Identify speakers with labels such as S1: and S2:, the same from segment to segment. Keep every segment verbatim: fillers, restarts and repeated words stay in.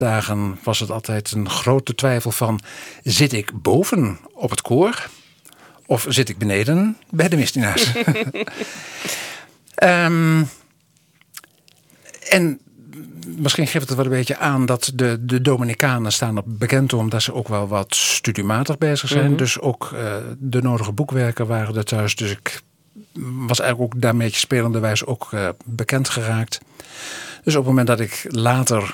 S1: dagen was het altijd een grote twijfel van, zit ik boven op het koor of zit ik beneden bij de misdienaars? um, en misschien geeft het wel een beetje aan dat de, de Dominicanen staan er bekend om dat ze ook wel wat studiematig bezig zijn. Mm-hmm. Dus ook uh, de nodige boekwerken waren er thuis. Dus ik was eigenlijk ook daarmee spelenderwijs ook uh, bekend geraakt. Dus op het moment dat ik later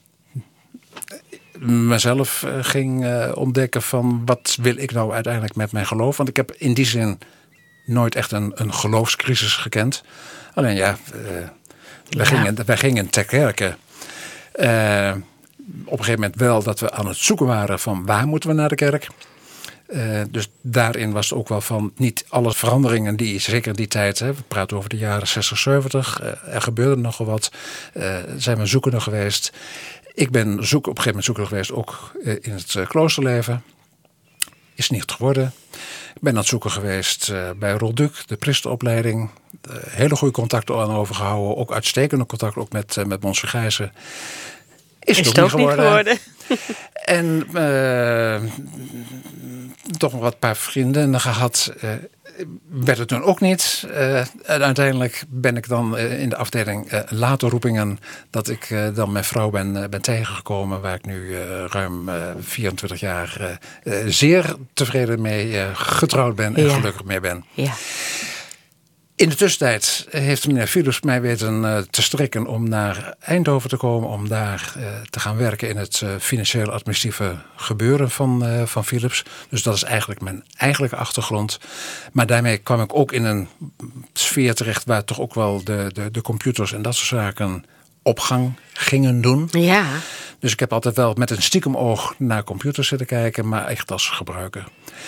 S1: mezelf uh, ging uh, ontdekken van wat wil ik nou uiteindelijk met mijn geloof. Want ik heb in die zin nooit echt een, een geloofscrisis gekend. Alleen ja, uh, wij, ja. Gingen, wij gingen ter kerke. Uh, op een gegeven moment wel dat we aan het zoeken waren van waar moeten we naar de kerk. Uh, dus daarin was het ook wel van niet alle veranderingen die zeker in die tijd, hè, we praten over de jaren zestig, zeventig, uh, er gebeurde nogal wat, uh, zijn we zoekende geweest. Ik ben zoek, op een gegeven moment zoekende geweest ook uh, in het uh, kloosterleven. Is niet geworden. Ik ben aan het zoeken geweest uh, bij Rolduc, de priesteropleiding. Uh, hele goede contacten aan overgehouden. Ook uitstekende contacten ook met, uh, met Monsieur Gijzen. Is, Is het ook niet geworden. geworden. En uh, toch nog wat paar vrienden gehad. Uh, werd het toen ook niet. Uh, en uiteindelijk ben ik dan uh, in de afdeling uh, later roepingen dat ik uh, dan mijn vrouw ben, uh, ben tegengekomen. Waar ik nu uh, ruim uh, vierentwintig jaar uh, uh, zeer tevreden mee uh, getrouwd ben en ja. gelukkig mee ben. Ja. In de tussentijd heeft meneer Philips mij weten uh, te strikken om naar Eindhoven te komen. Om daar uh, te gaan werken in het uh, financieel administratieve gebeuren van, uh, van Philips. Dus dat is eigenlijk mijn eigenlijke achtergrond. Maar daarmee kwam ik ook in een sfeer terecht waar toch ook wel de, de, de computers en dat soort zaken opgang gingen doen. Ja. Dus ik heb altijd wel met een stiekem oog naar computers zitten kijken, maar echt als gebruiker.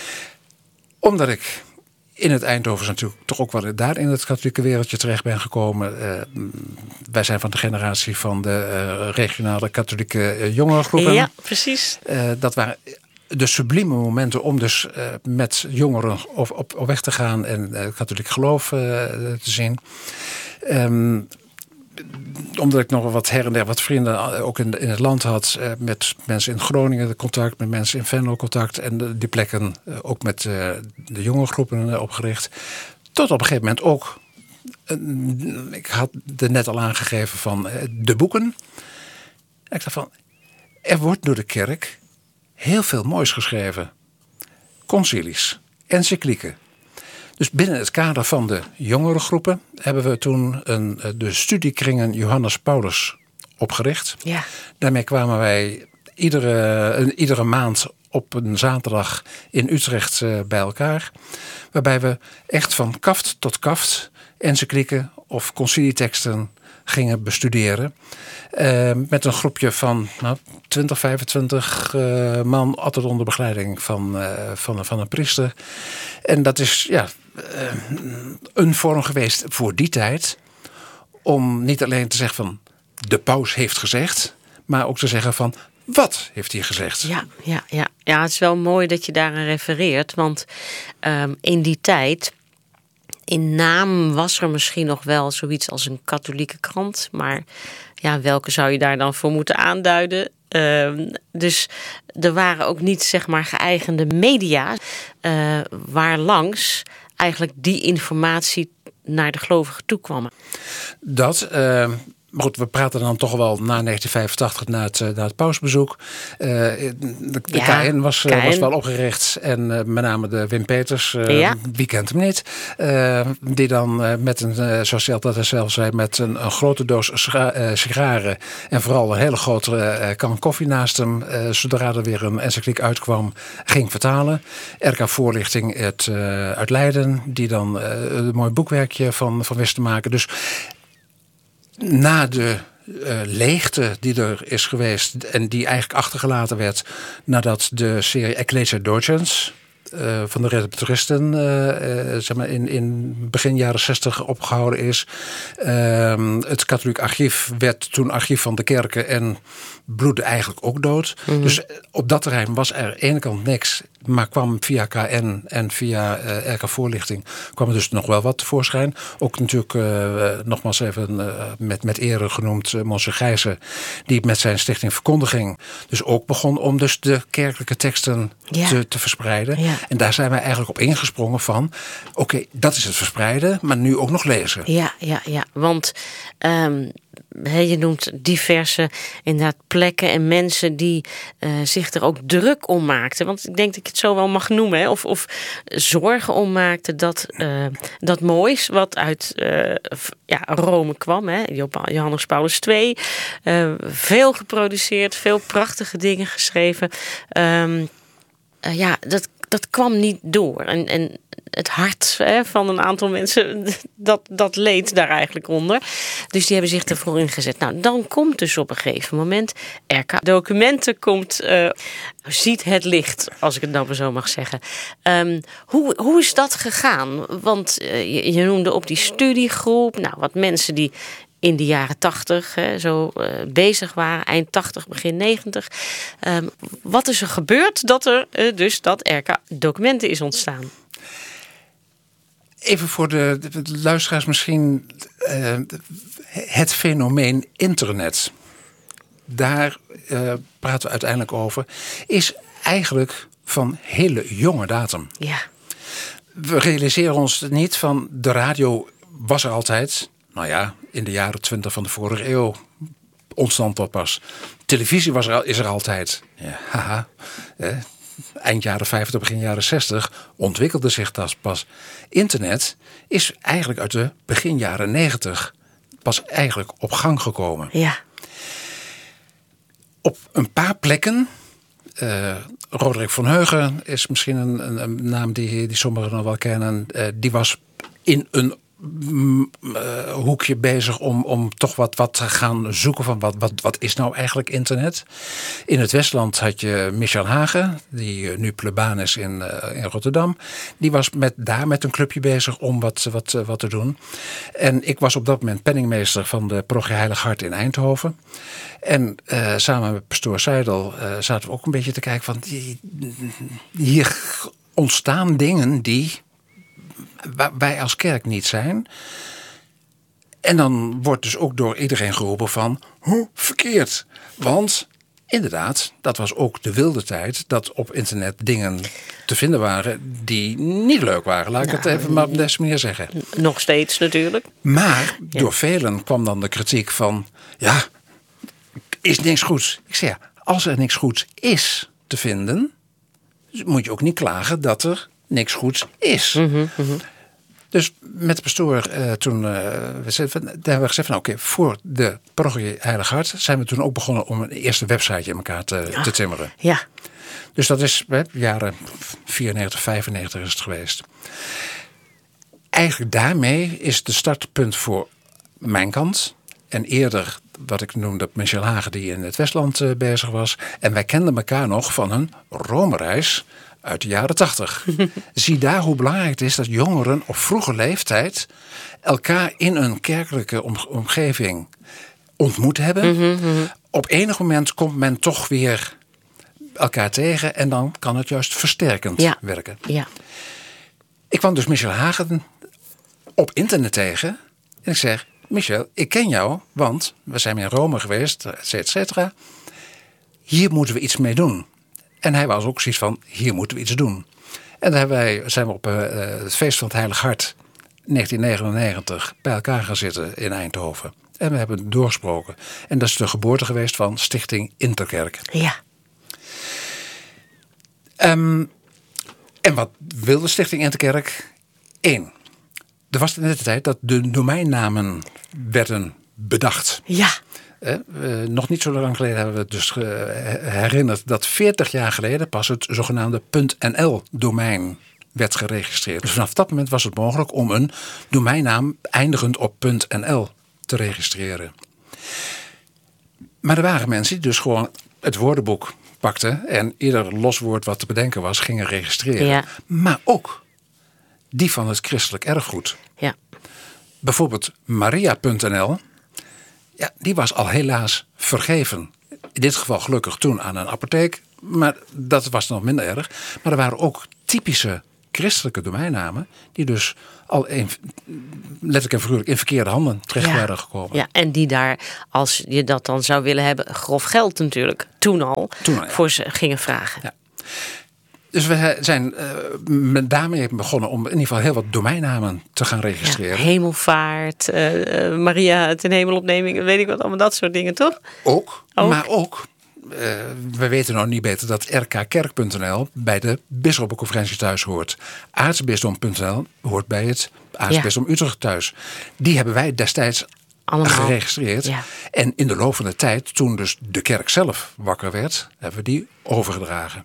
S1: Omdat ik in het Eindhoven natuurlijk toch ook wel daar in het katholieke wereldje terecht ben gekomen. Uh, wij zijn van de generatie van de uh, regionale katholieke uh, jongerengroepen.
S2: Ja, precies.
S1: Uh, dat waren de sublieme momenten om dus uh, met jongeren op, op, op weg te gaan en uh, katholiek geloof uh, te zien. Um, omdat ik nog wat her en der wat vrienden ook in, in het land had. Uh, met mensen in Groningen contact, met mensen in Venlo contact. En de, die plekken uh, ook met uh, de jonge groepen uh, opgericht. Tot op een gegeven moment ook. Uh, ik had er net al aangegeven van uh, de boeken. En ik dacht van, er wordt door de kerk heel veel moois geschreven. Concilies, encyclieken. Dus binnen het kader van de jongere groepen hebben we toen een, de studiekringen Johannes Paulus opgericht. Ja. Daarmee kwamen wij iedere, iedere maand op een zaterdag in Utrecht uh, bij elkaar. Waarbij we echt van kaft tot kaft encyclieken of concilieteksten gingen bestuderen. Uh, met een groepje van nou, twintig, vijfentwintig uh, man, altijd onder begeleiding van, uh, van, van een priester. En dat is ja, uh, een vorm geweest voor die tijd om niet alleen te zeggen van de paus heeft gezegd, maar ook te zeggen van wat heeft hij gezegd?
S2: Ja, ja, ja. ja het is wel mooi dat je daaraan refereert, want um, in die tijd, in naam was er misschien nog wel zoiets als een katholieke krant, maar ja, welke zou je daar dan voor moeten aanduiden? Uh, dus er waren ook niet zeg maar geëigende media uh, waar langs eigenlijk die informatie naar de gelovigen toe kwam.
S1: Dat, uh, maar goed, we praten dan toch wel na negentien vijfentachtig na het, na het pausbezoek. Uh, de de ja, K N was, K N was wel opgericht en uh, met name de Wim Peters, uh, ja. wie kent hem niet, uh, die dan uh, met een, uh, zoals hij altijd zelf zei, met een, een grote doos scha- uh, sigaren en vooral een hele grote uh, kan koffie naast hem, uh, zodra er weer een encycliek uitkwam, ging vertalen. R K Voorlichting uit, uh, uit Leiden, die dan uh, een mooi boekwerkje van, van wist te maken. Dus na de uh, leegte die er is geweest en die eigenlijk achtergelaten werd nadat de serie Ecclesia Docens uh, van de redemptoristen uh, uh, zeg maar in, in begin jaren zestig opgehouden is. Uh, het katholiek archief werd toen archief van de kerken en bloedde eigenlijk ook dood. Mm-hmm. Dus op dat terrein was er aan de ene kant niks, maar kwam via K N en via uh, R K Voorlichting kwam er dus nog wel wat tevoorschijn. Ook natuurlijk uh, nogmaals even uh, met, met ere genoemd uh, Monsieur Gijzen, die met zijn stichting Verkondiging dus ook begon om dus de kerkelijke teksten ja. te, te verspreiden. Ja. En daar zijn wij eigenlijk op ingesprongen van, oké, okay, dat is het verspreiden, maar nu ook nog lezen.
S2: Ja, ja, ja. Want um, he, je noemt diverse inderdaad plekken en mensen die uh, zich er ook druk om maakten. Want ik denk dat ik het zo wel mag noemen. Hè? Of, of zorgen om maakten dat uh, dat moois wat uit uh, ja, Rome kwam. Hè? Johannes Paulus tweede. Uh, veel geproduceerd, veel prachtige dingen geschreven. Um, uh, ja, dat, dat kwam niet door. En, en het hart hè, van een aantal mensen, dat, dat leed daar eigenlijk onder. Dus die hebben zich ervoor ingezet. Nou, dan komt dus op een gegeven moment R K Documenten komt, uh, ziet het licht, als ik het nou maar zo mag zeggen. Um, hoe, hoe is dat gegaan? Want uh, je, je noemde op die studiegroep, nou, wat mensen die in de jaren tachtig hè, zo uh, bezig waren, eind tachtig, begin negentig. Um, wat is er gebeurd dat er uh, dus dat R K Documenten is ontstaan?
S1: Even voor de, de luisteraars misschien uh, het fenomeen internet. Daar uh, praten we uiteindelijk over. Is eigenlijk van hele jonge datum.
S2: Ja.
S1: We realiseren ons niet van de radio was er altijd. Nou ja, in de jaren twintig van de vorige eeuw ontstond dat pas. Televisie was er, is er altijd. Ja, haha. Eh, eind jaren vijftig, begin jaren zestig ontwikkelde zich dat pas. Internet is eigenlijk uit de begin jaren negentig pas eigenlijk op gang gekomen.
S2: Ja.
S1: Op een paar plekken, uh, Roderick van Heugen is misschien een, een, een naam die, die sommigen nog wel kennen. Uh, die was in een Mm, uh, hoekje bezig om, om toch wat, wat te gaan zoeken van wat, wat, wat is nou eigenlijk internet. In het Westland had je Michel Hagen, die nu plebaan is in, uh, in Rotterdam. Die was met, daar met een clubje bezig om wat, wat, uh, wat te doen. En ik was op dat moment penningmeester van de parochie Heilig Hart in Eindhoven. En uh, samen met pastoor Seidel uh, zaten we ook een beetje te kijken van die, hier ontstaan dingen die waar wij als kerk niet zijn. En dan wordt dus ook door iedereen geroepen van hoe verkeerd. Want inderdaad, dat was ook de wilde tijd dat op internet dingen te vinden waren die niet leuk waren. Laat ik nou, het even maar op deze manier zeggen.
S2: Nog steeds natuurlijk.
S1: Maar ja. Door velen kwam dan de kritiek van ja, is niks goeds. Ik zeg ja, als er niks goeds is te vinden, moet je ook niet klagen dat er niks goeds is.
S2: Mm-hmm, mm-hmm.
S1: Dus met de pastoor uh, toen uh, we zeiden, daar hebben we gezegd van oké, okay, voor de parochie Heilig Hart zijn we toen ook begonnen om een eerste websiteje in elkaar te, ja. te timmeren.
S2: Ja.
S1: Dus dat is hè, jaren vierennegentig, vijfennegentig is het geweest. Eigenlijk daarmee is de startpunt voor mijn kant. En eerder wat ik noemde Michel Hagen die in het Westland uh, bezig was. En wij kenden elkaar nog van een Rome-reis uit de jaren tachtig. Zie daar hoe belangrijk het is dat jongeren op vroege leeftijd elkaar in een kerkelijke om- omgeving ontmoet hebben.
S2: Mm-hmm, mm-hmm.
S1: Op enig moment komt men toch weer elkaar tegen en dan kan het juist versterkend
S2: ja.
S1: werken.
S2: Ja.
S1: Ik kwam dus Michel Hagen op internet tegen en ik zeg, Michel, ik ken jou, want we zijn in Rome geweest, et cetera. Hier moeten we iets mee doen. En hij was ook zoiets van, hier moeten we iets doen. En daar wij, zijn we op uh, het feest van het Heilig Hart negentien negenennegentig bij elkaar gaan zitten in Eindhoven. En we hebben het doorgesproken. En dat is de geboorte geweest van Stichting Interkerk.
S2: Ja.
S1: Um, en wat wilde Stichting Interkerk? Eén. Er was in de tijd dat de domeinnamen werden bedacht.
S2: Ja.
S1: Eh, uh, nog niet zo lang geleden hebben we het dus uh, herinnerd dat veertig jaar geleden pas het zogenaamde .nl domein werd geregistreerd. Dus vanaf dat moment was het mogelijk om een domeinnaam eindigend op .nl te registreren. Maar er waren mensen die dus gewoon het woordenboek pakten en ieder loswoord wat te bedenken was, gingen registreren.
S2: Ja.
S1: Maar ook die van het christelijk erfgoed.
S2: Ja.
S1: Bijvoorbeeld Maria punt n l. Ja, die was al helaas vergeven. In dit geval gelukkig toen aan een apotheek. Maar dat was nog minder erg. Maar er waren ook typische christelijke domeinnamen die dus al in, letterlijk en figuurlijk in verkeerde handen terecht
S2: Ja.
S1: waren gekomen.
S2: Ja, en die daar, als je dat dan zou willen hebben, grof geld natuurlijk, toen al,
S1: Toen al, ja.
S2: voor ze gingen vragen.
S1: Ja. Dus we zijn uh, met daarmee begonnen om in ieder geval heel wat domeinnamen te gaan
S2: Ja,
S1: registreren.
S2: hemelvaart, uh, uh, Maria ten hemelopneming, weet ik wat, allemaal dat soort dingen, toch?
S1: Ook,
S2: Ook.
S1: maar ook, uh, we weten nog niet beter dat r k kerk punt n l bij de bisschoppenconferentie thuis hoort. aartsbisdom punt n l hoort bij het aartsbisdom ja. Utrecht thuis. Die hebben wij destijds
S2: Allemaal
S1: geregistreerd.
S2: Ja.
S1: En in de loop van de tijd, toen dus de kerk zelf wakker werd, hebben we die overgedragen.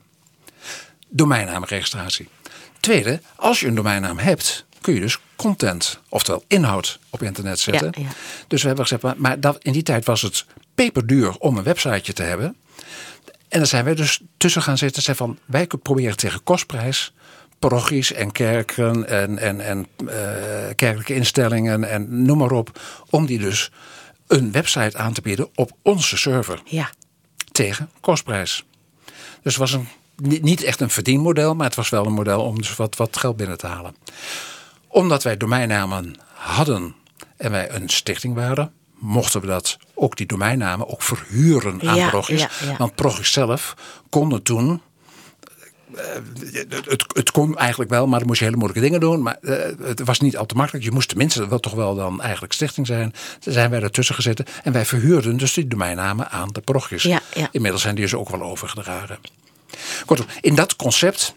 S1: Domeinnaamregistratie. Tweede, als je een domeinnaam hebt, kun je dus content, oftewel inhoud, op internet zetten.
S2: Ja, ja.
S1: Dus we hebben gezegd, maar, maar dat, in die tijd was het peperduur om een websiteje te hebben. En daar zijn wij dus tussen gaan zitten. Zei van, wij proberen tegen kostprijs parochies en kerken en, en, en uh, kerkelijke instellingen en noem maar op, om die dus een website aan te bieden op onze server.
S2: Ja.
S1: Tegen kostprijs. Dus het was een, niet echt een verdienmodel, maar het was wel een model om dus wat, wat geld binnen te halen. Omdat wij domeinnamen hadden en wij een stichting waren, mochten we dat ook die domeinnamen ook verhuren aan
S2: Ja,
S1: parochies.
S2: ja, ja.
S1: Want parochies zelf konden toen, uh, het, het, het kon eigenlijk wel, maar dan moest je hele moeilijke dingen doen. Maar uh, het was niet al te makkelijk. Je moest tenminste wel toch wel dan eigenlijk stichting zijn. Daar zijn wij ertussen gezeten en wij verhuurden dus die domeinnamen aan de parochies.
S2: Ja, ja.
S1: Inmiddels zijn die dus ook wel overgedragen. Kortom, in dat concept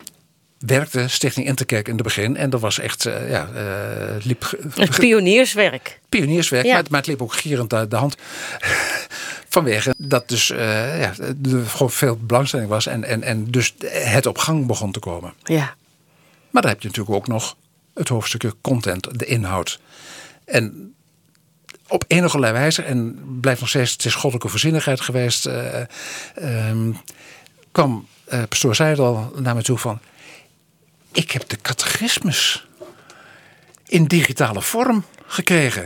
S1: werkte Stichting Interkerk in het begin. En dat was echt, uh, ja, uh, liep...
S2: Het pionierswerk.
S1: Pionierswerk,
S2: Ja.
S1: maar, maar het liep ook gierend uit de hand. Vanwege dat dus uh, ja, er gewoon veel belangstelling was. En, en, en dus het op gang begon te komen.
S2: Ja.
S1: Maar dan heb je natuurlijk ook nog het hoofdstukje content, de inhoud. En op enige wijze, en blijft nog steeds, het is goddelijke voorzienigheid geweest, uh, um, kwam uh, pastoor Seidel naar me toe van, ik heb de catechismus in digitale vorm gekregen.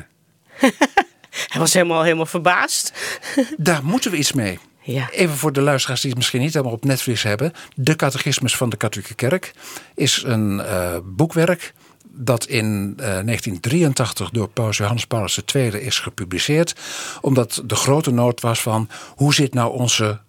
S2: Hij was helemaal, helemaal verbaasd.
S1: Daar moeten we iets mee.
S2: Ja.
S1: Even voor de luisteraars die het misschien niet helemaal op netvlies hebben. De Catechismus van de Katholieke Kerk is een uh, boekwerk dat in uh, negentien drieëntachtig door paus Johannes Paulus de Tweede is gepubliceerd. Omdat de grote nood was van, hoe zit nou onze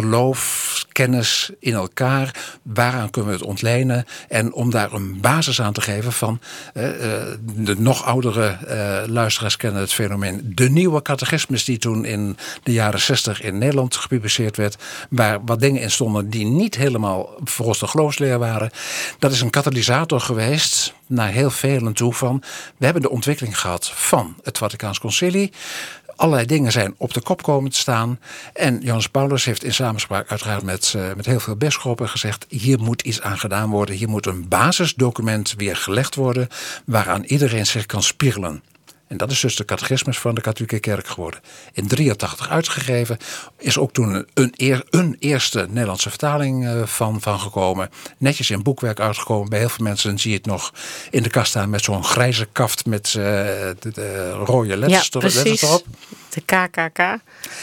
S1: geloofskennis in elkaar? Waaraan kunnen we het ontlenen? En om daar een basis aan te geven van, uh, de nog oudere uh, luisteraars kennen het fenomeen, de nieuwe catechismus die toen in de jaren zestig in Nederland gepubliceerd werd, waar wat dingen in stonden die niet helemaal volgens de geloofsleer waren. Dat is een katalysator geweest naar heel velen toe van, we hebben de ontwikkeling gehad van het Vaticaans Concilie. Allerlei dingen zijn op de kop komen te staan. En Johannes Paulus heeft in samenspraak uiteraard met, uh, met heel veel bisschoppen gezegd, hier moet iets aan gedaan worden. Hier moet een basisdocument weer gelegd worden waaraan iedereen zich kan spiegelen. En dat is dus de catechismus van de Katholieke Kerk geworden. In drieëntachtig uitgegeven. Is ook toen een, eer, een eerste Nederlandse vertaling uh, van, van gekomen. Netjes in boekwerk uitgekomen. Bij heel veel mensen zie je het nog in de kast staan met zo'n grijze kaft met uh, de, de rode letters,
S2: Ja,
S1: letters erop.
S2: De K K K.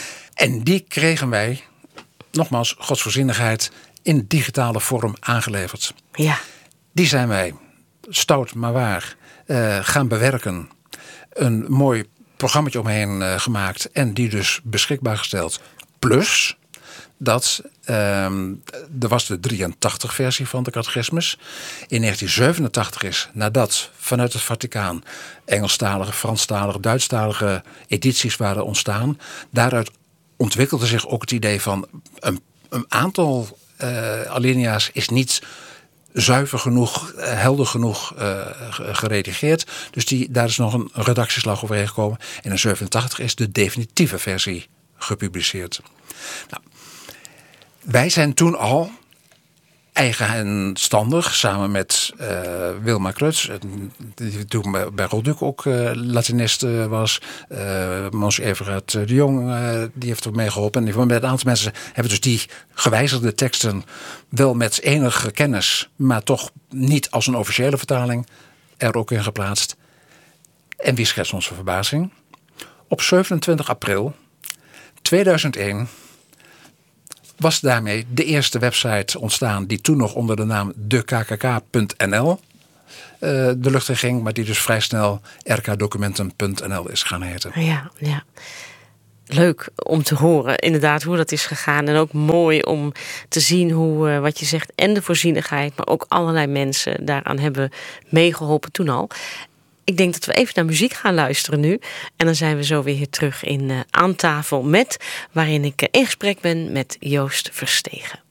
S1: En die kregen wij, nogmaals, godsvoorzienigheid, in digitale vorm aangeleverd.
S2: Ja.
S1: Die zijn wij, stout maar waar, uh, gaan bewerken. Een mooi programmaatje omheen uh, gemaakt en die dus beschikbaar gesteld. Plus dat um, er was de drieëntachtig versie van de catechismus. In negentien zevenentachtig is, nadat vanuit het Vaticaan Engelstalige, Franstalige, Duitsstalige edities waren ontstaan. Daaruit ontwikkelde zich ook het idee van een, een aantal uh, alinea's is niet zuiver genoeg, helder genoeg uh, geredigeerd. Dus die, daar is nog een redactieslag overheen gekomen. En in zevenentachtig is de definitieve versie gepubliceerd. Nou, wij zijn toen al eigenstandig, samen met uh, Wilma Kruts, die toen bij Rolduc ook uh, Latinist uh, was. Uh, Mons Everard de Jong, uh, die heeft er mee geholpen. En met een aantal mensen hebben dus die gewijzigde teksten wel met enige kennis, maar toch niet als een officiële vertaling er ook in geplaatst. En wie schetst onze verbazing? Op zevenentwintig april tweeduizend één was daarmee de eerste website ontstaan die toen nog onder de naam de k k k punt n l uh, de lucht in ging, maar die dus vrij snel r k documenten punt n l is gaan heten.
S2: Ja, ja. Leuk om te horen inderdaad hoe dat is gegaan. En ook mooi om te zien hoe, uh, wat je zegt, en de voorzienigheid, maar ook allerlei mensen daaraan hebben meegeholpen toen al. Ik denk dat we even naar muziek gaan luisteren nu. En dan zijn we zo weer terug in uh, Aan tafel met, waarin ik uh, in gesprek ben met Joost Verstegen.